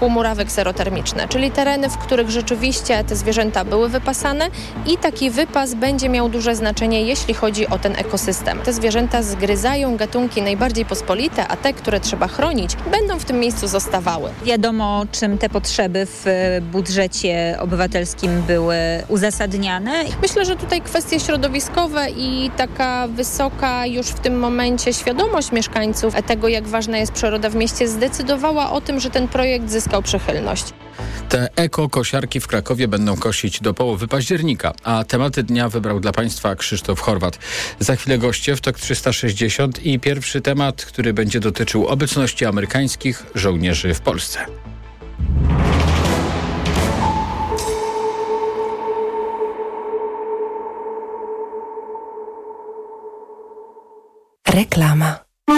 półmurawek zerotermiczne, czyli tereny, w których rzeczywiście te zwierzęta były wypasane i taki wypas będzie miał duże znaczenie, jeśli chodzi o ten ekosystem. Te zwierzęta zgryzają gatunki najbardziej pospolite, a te, które trzeba chronić, będą w tym miejscu zostawały. Wiadomo, czym te potrzeby w budżecie obywatelskim były uzasadniane. Myślę, że tutaj kwestie środowiskowe i taka wysoka już w tym momencie świadomość mieszkańców tego, jak ważna jest przyroda w mieście, zdecydowała o tym, że ten projekt zyskał przychylność. Te ekokosiarki w Krakowie będą kosić do połowy października, a tematy dnia wybrał dla Państwa Krzysztof Horwat. Za chwilę goście w TOK 360 i pierwszy temat, który będzie dotyczył obecności amerykańskich żołnierzy w Polsce. Reklama.